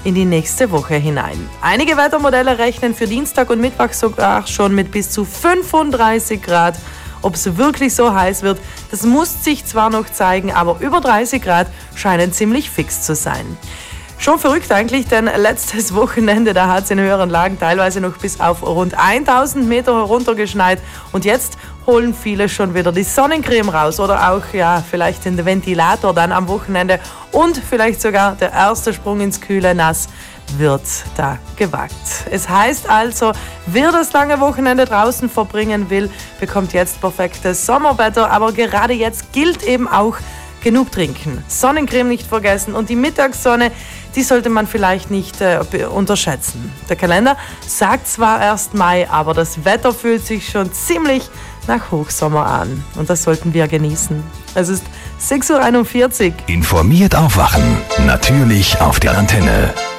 in die nächste Woche hinein. Einige Wettermodelle rechnen für Dienstag und Mittwoch sogar schon mit bis zu 35 Grad. Ob es wirklich so heiß wird, das muss sich zwar noch zeigen, aber über 30 Grad scheinen ziemlich fix zu sein. Schon verrückt eigentlich, denn letztes Wochenende, da hat es in höheren Lagen teilweise noch bis auf rund 1000 Meter heruntergeschneit. Und jetzt holen viele schon wieder die Sonnencreme raus oder auch vielleicht den Ventilator dann am Wochenende. Und vielleicht sogar der erste Sprung ins kühle Nass wird da gewagt. Es heißt also, wer das lange Wochenende draußen verbringen will, bekommt jetzt perfektes Sommerwetter. Aber gerade jetzt gilt eben auch, genug trinken, Sonnencreme nicht vergessen und die Mittagssonne, die sollte man vielleicht nicht unterschätzen. Der Kalender sagt zwar erst Mai, aber das Wetter fühlt sich schon ziemlich nach Hochsommer an. Und das sollten wir genießen. Es ist 6:41 Uhr. Informiert aufwachen. Natürlich auf der Antenne.